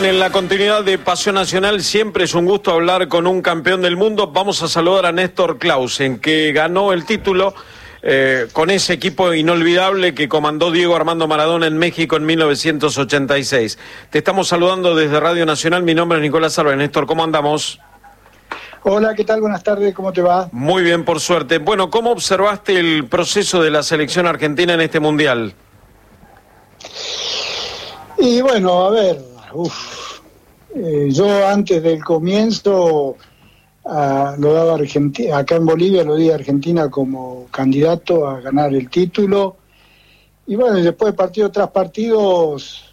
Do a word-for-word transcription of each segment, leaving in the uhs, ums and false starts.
en la continuidad de Pasión Nacional siempre es un gusto hablar con un campeón del mundo. Vamos a saludar a Néstor Clausen, que ganó el título eh, con ese equipo inolvidable que comandó Diego Armando Maradona en México en mil novecientos ochenta y seis. Te estamos saludando desde Radio Nacional, mi nombre es Nicolás Álvarez. Néstor, ¿cómo andamos? Hola, ¿qué tal? Buenas tardes, ¿cómo te va? Muy bien, por suerte. Bueno, ¿cómo observaste el proceso de la selección argentina en este Mundial? Y bueno, a ver, uf, eh, yo antes del comienzo uh, lo daba Argentina, acá en Bolivia lo di a Argentina como candidato a ganar el título, y bueno, después partido tras partidos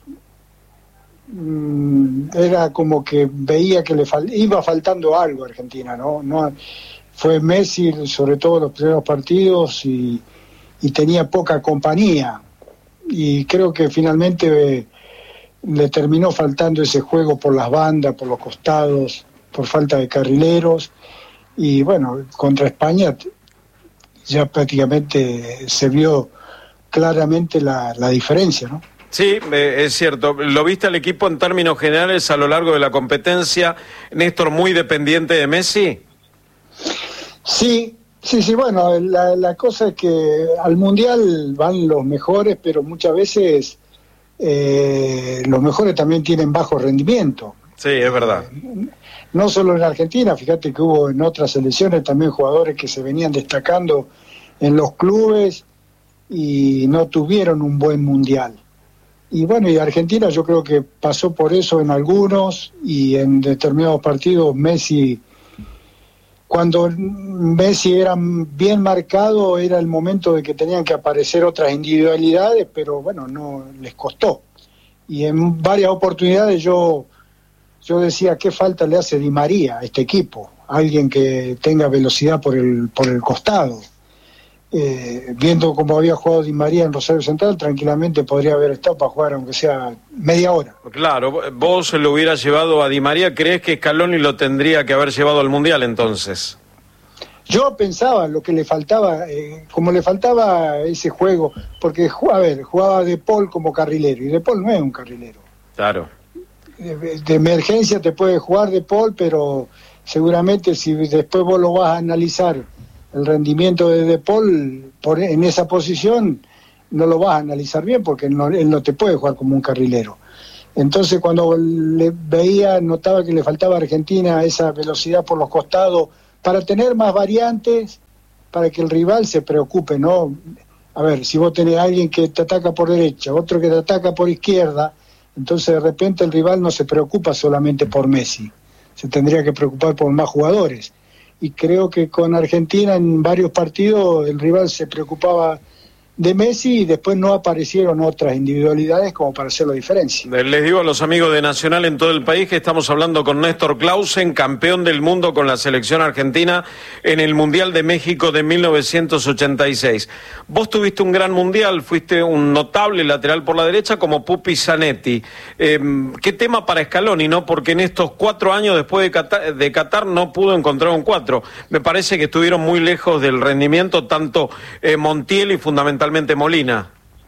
mmm, era como que veía que le fal- iba faltando algo a Argentina, ¿no? no fue Messi sobre todo los primeros partidos y, y tenía poca compañía, y creo que finalmente eh, le terminó faltando ese juego por las bandas, por los costados, por falta de carrileros, y bueno, contra España ya prácticamente se vio claramente la, la diferencia, ¿no? Sí, eh, es cierto. ¿Lo viste al equipo en términos generales a lo largo de la competencia, Néstor, muy dependiente de Messi? Sí, sí, sí, bueno, la, la cosa es que al Mundial van los mejores, pero muchas veces eh, los mejores también tienen bajo rendimiento. Sí, es verdad. Eh, no solo en Argentina, fíjate que hubo en otras selecciones también jugadores que se venían destacando en los clubes y no tuvieron un buen Mundial. Y bueno, y Argentina yo creo que pasó por eso en algunos, y en determinados partidos Messi, cuando Messi era bien marcado, era el momento de que tenían que aparecer otras individualidades, pero bueno, no les costó. Y en varias oportunidades yo, yo decía, ¿qué falta le hace Di María a este equipo? Alguien que tenga velocidad por el, por el costado. Eh, viendo cómo había jugado Di María en Rosario Central, tranquilamente podría haber estado para jugar aunque sea media hora. Claro, vos lo hubieras llevado a Di María, ¿crees que Scaloni lo tendría que haber llevado al Mundial entonces? Yo pensaba lo que le faltaba, eh, como le faltaba ese juego, porque a ver, jugaba De Paul como carrilero, y De Paul no es un carrilero. Claro. De, de emergencia te puede jugar De Paul, pero seguramente si después vos lo vas a analizar, el rendimiento de De Paul por, en esa posición, no lo vas a analizar bien, porque no, él no te puede jugar como un carrilero. Entonces cuando le veía, notaba que le faltaba a Argentina esa velocidad por los costados, para tener más variantes, para que el rival se preocupe, ¿no? A ver, si vos tenés a alguien que te ataca por derecha, otro que te ataca por izquierda, entonces de repente el rival no se preocupa solamente por Messi, se tendría que preocupar por más jugadores. Y creo que con Argentina en varios partidos el rival se preocupaba de Messi y después no aparecieron otras individualidades como para hacer la diferencia. Les digo a los amigos de Nacional en todo el país que estamos hablando con Néstor Clausen, campeón del mundo con la selección argentina en el Mundial de México de mil novecientos ochenta y seis. Vos tuviste un gran Mundial, fuiste un notable lateral por la derecha como Pupi Zanetti. Eh, ¿Qué tema para Scaloni, no? Porque en estos cuatro años después de Qatar, de Qatar no pudo encontrar un cuatro. Me parece que estuvieron muy lejos del rendimiento tanto eh, Montiel y fundamentalmente Molina.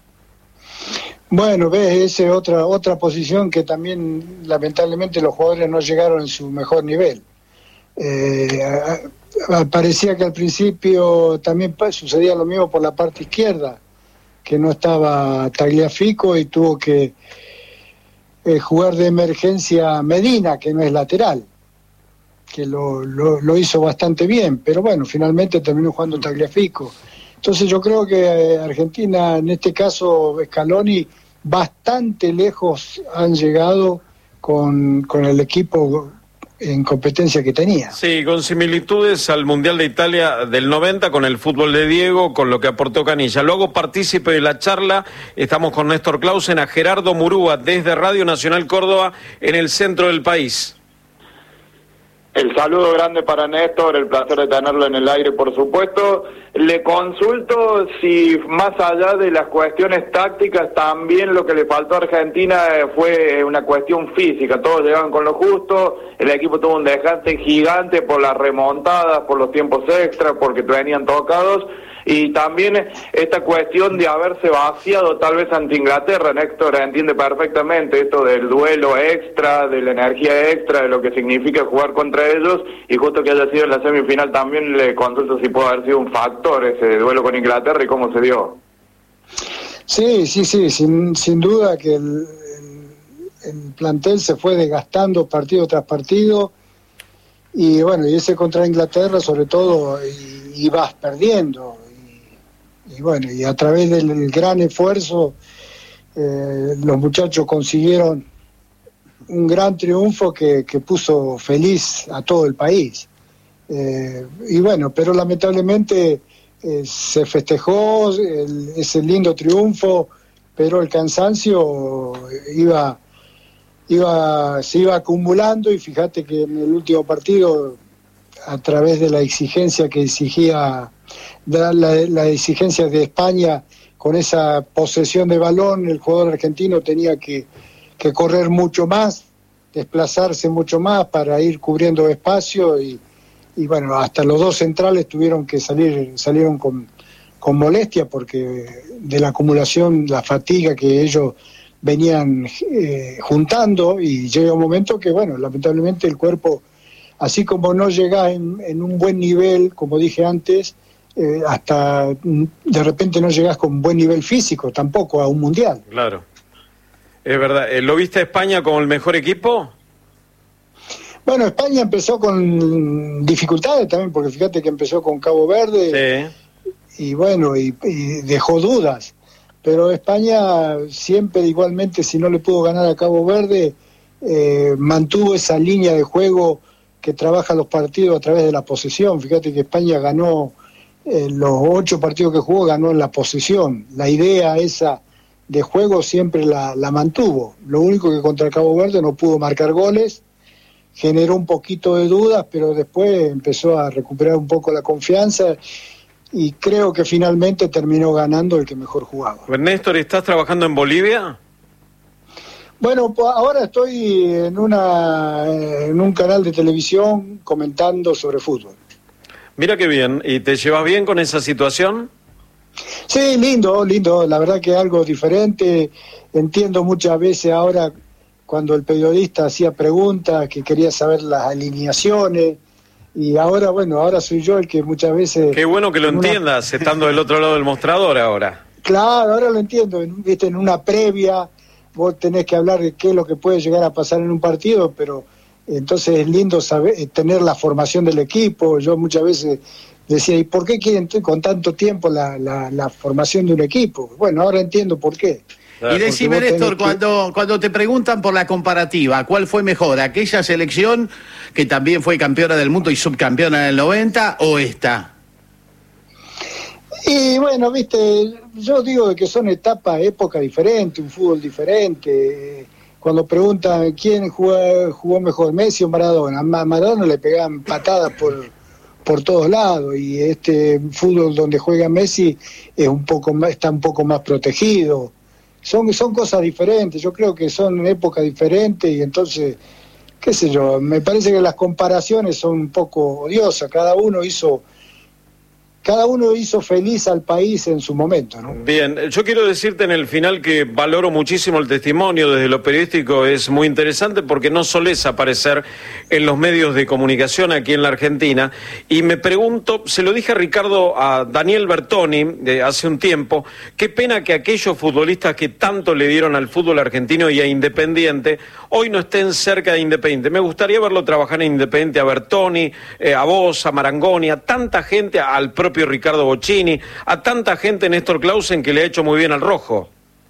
Bueno, ves, esa es otra, otra posición que también lamentablemente los jugadores no llegaron en su mejor nivel. Eh, a, a, parecía que al principio también sucedía lo mismo por la parte izquierda, que no estaba Tagliafico y tuvo que eh, jugar de emergencia Medina, que no es lateral, que lo, lo, lo hizo bastante bien, pero bueno, finalmente terminó jugando Tagliafico. Entonces yo creo que Argentina, en este caso Scaloni, bastante lejos han llegado con, con el equipo en competencia que tenía. Sí, con similitudes al Mundial de Italia del noventa, con el fútbol de Diego, con lo que aportó Canilla. Luego partícipe de la charla, estamos con Néstor Clausen, a Gerardo Murúa, desde Radio Nacional Córdoba, en el centro del país. El saludo grande para Néstor, el placer de tenerlo en el aire, por supuesto. Le consulto si más allá de las cuestiones tácticas, también lo que le faltó a Argentina fue una cuestión física. Todos llegaban con lo justo, el equipo tuvo un desgaste gigante por las remontadas, por los tiempos extras, porque venían tocados. Y también esta cuestión de haberse vaciado tal vez ante Inglaterra, Néstor entiende perfectamente esto del duelo extra, de la energía extra, de lo que significa jugar contra ellos, y justo que haya sido en la semifinal también le consulto si puede haber sido un factor ese duelo con Inglaterra y cómo se dio. Sí, sí, sí, sin, sin duda que el, el, el plantel se fue desgastando partido tras partido, y bueno, y ese contra Inglaterra sobre todo, y, y vas perdiendo. Y bueno, y a través del gran esfuerzo eh, los muchachos consiguieron un gran triunfo que, que puso feliz a todo el país. Eh, y bueno, pero lamentablemente eh, se festejó el, ese lindo triunfo, pero el cansancio iba, iba, se iba acumulando, y fíjate que en el último partido, a través de la exigencia que exigía La, la, la exigencia de España, con esa posesión de balón, el jugador argentino tenía que, que correr mucho más, desplazarse mucho más para ir cubriendo espacio, y, y bueno, hasta los dos centrales tuvieron que salir, salieron con, con molestia, porque de la acumulación, la fatiga que ellos venían eh, juntando, y llega un momento que, bueno, lamentablemente el cuerpo, así como no llega en, en un buen nivel, como dije antes, Eh, hasta de repente no llegás con buen nivel físico tampoco a un mundial. Claro, es verdad. ¿Lo viste a España como el mejor equipo? Bueno, España empezó con dificultades también, porque fíjate que empezó con Cabo Verde, sí. y bueno, y, y dejó dudas, pero España siempre igualmente, si no le pudo ganar a Cabo Verde, eh, mantuvo esa línea de juego que trabaja los partidos a través de la posesión. Fíjate que España ganó Eh, los ocho partidos que jugó, ganó en la posesión. La idea esa de juego siempre la, la mantuvo. Lo único que contra Cabo Verde no pudo marcar goles, generó un poquito de dudas, pero después empezó a recuperar un poco la confianza, y creo que finalmente terminó ganando el que mejor jugaba. Néstor, ¿estás trabajando en Bolivia? Bueno, pues ahora estoy en, una, en un canal de televisión comentando sobre fútbol. Mira qué bien. ¿Y te llevas bien con esa situación? Sí, lindo, lindo. La verdad que algo diferente. Entiendo muchas veces ahora cuando el periodista hacía preguntas que quería saber las alineaciones, y ahora, bueno, ahora soy yo el que muchas veces... Qué bueno que lo una... entiendas, estando del otro lado del mostrador ahora. Claro, ahora lo entiendo. Viste, en una previa vos tenés que hablar de qué es lo que puede llegar a pasar en un partido, pero... Entonces es lindo saber, tener la formación del equipo. Yo muchas veces decía, ¿y por qué quieren con tanto tiempo la, la, la formación de un equipo? Bueno, ahora entiendo por qué. Y decime, Néstor, cuando, cuando te preguntan por la comparativa, ¿cuál fue mejor? ¿Aquella selección que también fue campeona del mundo y subcampeona del noventa, o esta? Y bueno, viste, yo digo que son etapas, épocas diferentes, un fútbol diferente. Cuando preguntan quién jugó, jugó mejor, Messi o Maradona, a Maradona le pegaban patadas por, por todos lados, y este fútbol donde juega Messi es un poco más, está un poco más protegido. Son, son cosas diferentes, yo creo que son épocas diferentes, y entonces, qué sé yo, me parece que las comparaciones son un poco odiosas. Cada uno hizo... Cada uno hizo feliz al país en su momento, ¿no? Bien, yo quiero decirte en el final que valoro muchísimo el testimonio desde lo periodístico, es muy interesante porque no solés aparecer en los medios de comunicación aquí en la Argentina, y me pregunto, se lo dije a Ricardo, a Daniel Bertoni de hace un tiempo, qué pena que aquellos futbolistas que tanto le dieron al fútbol argentino y a Independiente hoy no estén cerca de Independiente. Me gustaría verlo trabajar en Independiente, a Bertoni, eh, a vos, a Marangoni, a tanta gente, al propio Ricardo Bocchini, a tanta gente, Néstor Clausen, que le ha hecho muy bien al rojo.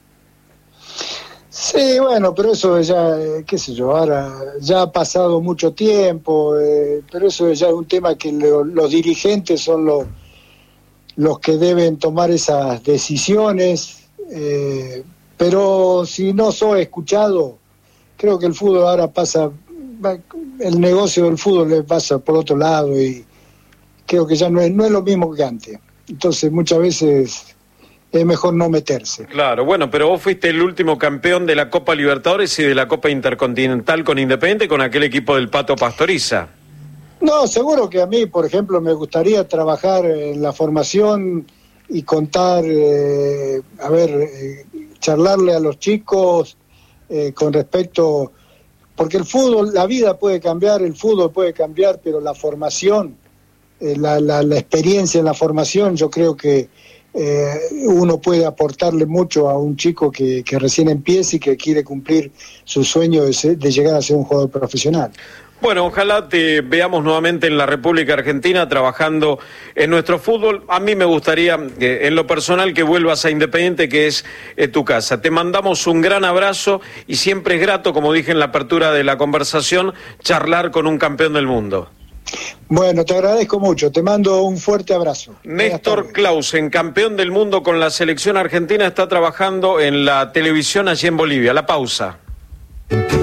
Sí, bueno, pero eso ya, eh, qué sé yo, ahora ya ha pasado mucho tiempo, eh, pero eso ya es un tema que lo, los dirigentes son los, los que deben tomar esas decisiones, eh, pero si no soy escuchado, creo que el fútbol ahora pasa, el negocio del fútbol le pasa por otro lado, y creo que ya no es, no es lo mismo que antes. Entonces muchas veces es mejor no meterse. Claro, bueno, pero vos fuiste el último campeón de la Copa Libertadores y de la Copa Intercontinental con Independiente, con aquel equipo del Pato Pastoriza. No, seguro que a mí, por ejemplo, me gustaría trabajar en la formación y contar, eh, a ver, eh, charlarle a los chicos eh, con respecto, porque el fútbol, la vida puede cambiar, el fútbol puede cambiar, pero la formación, eh, la, la, la experiencia en la formación, yo creo que eh, uno puede aportarle mucho a un chico que, que recién empieza y que quiere cumplir su sueño de, ser, de llegar a ser un jugador profesional. Bueno, ojalá te veamos nuevamente en la República Argentina trabajando en nuestro fútbol. A mí me gustaría, eh, en lo personal, que vuelvas a Independiente, que es eh, tu casa. Te mandamos un gran abrazo y siempre es grato, como dije en la apertura de la conversación, charlar con un campeón del mundo. Bueno, te agradezco mucho, te mando un fuerte abrazo. Néstor Clausen, campeón del mundo con la selección argentina, está trabajando en la televisión allí en Bolivia. La pausa.